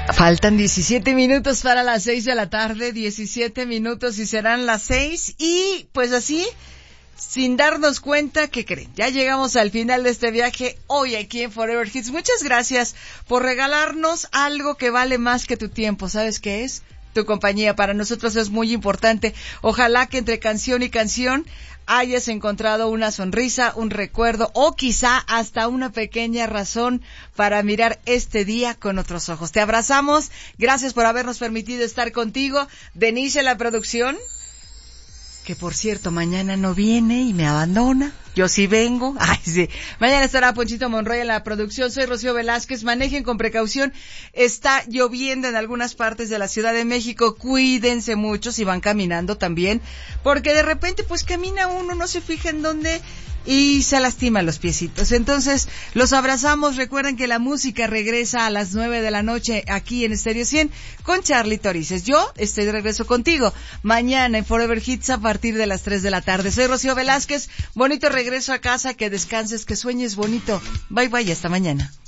Faltan 17 minutos para las 6 de la tarde, 17 minutos y serán las 6 y pues así, sin darnos cuenta, ¿qué creen? Ya llegamos al final de este viaje hoy aquí en Forever Hits. Muchas gracias por regalarnos algo que vale más que tu tiempo. ¿Sabes qué es? Tu compañía. Para nosotros es muy importante. Ojalá que entre canción y canción hayas encontrado una sonrisa, un recuerdo o quizá hasta una pequeña razón para mirar este día con otros ojos. Te abrazamos. Gracias por habernos permitido estar contigo. Denise en la producción, que por cierto mañana no viene y me abandona. Yo sí vengo. Ay, sí. Mañana estará Ponchito Monroy en la producción. Soy Rocío Velázquez. Manejen con precaución. Está lloviendo en algunas partes de la Ciudad de México. Cuídense mucho si van caminando también, porque de repente pues camina uno, no se fija en dónde y se lastima los piecitos. Entonces, los abrazamos. Recuerden que la música regresa a las 9 de la noche aquí en Stereo 100 con Charly Torices. Yo estoy de regreso contigo mañana en Forever Hits a partir de las 3 de la tarde. Soy Rocío Velázquez. Bonito regreso a casa, que descanses, que sueñes bonito. Bye bye, hasta mañana.